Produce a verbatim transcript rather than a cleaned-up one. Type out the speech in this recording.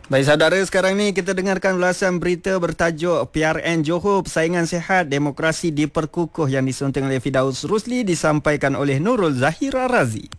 Baik saudara, sekarang ni kita dengarkan ulasan berita bertajuk P R N Johor Persaingan Sihat Demokrasi Diperkukuh yang disunting oleh Firdaus Rusli, disampaikan oleh Nurul Zahira Razi.